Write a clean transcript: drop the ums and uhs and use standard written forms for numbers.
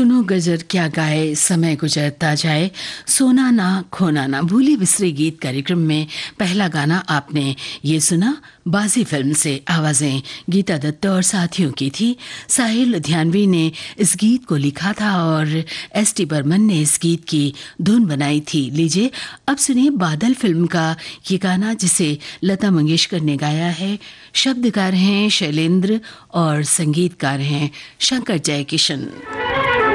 सुनो गजर क्या गाए, समय गुजरता जाए, सोना ना खोना ना, भूले बिसरे गीत कार्यक्रम में पहला गाना आपने ये सुना बाजी फिल्म से। आवाजें गीता दत्त और साथियों की थी। साहिल लुधियानवी ने इस गीत को लिखा था और एस.टी. बर्मन ने इस गीत की धुन बनाई थी। लीजिए अब सुनिए बादल फिल्म का ये गाना जिसे लता मंगेशकर ने गाया है। शब्दकार हैं शैलेंद्र और संगीतकार हैं शंकर जयकिशन।